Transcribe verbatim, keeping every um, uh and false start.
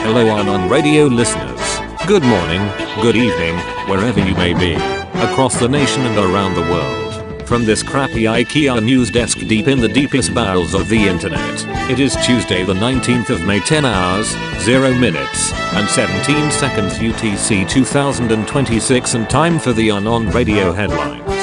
Hello Unknown Radio listeners. Good morning, good evening, wherever you may be, across the nation and around the world. From this crappy IKEA news desk deep in the deepest bowels of the internet, it is Tuesday the nineteenth of May, ten hours, zero minutes, and seventeen seconds U T C two thousand twenty-six, and time for the Unknown Radio headlines.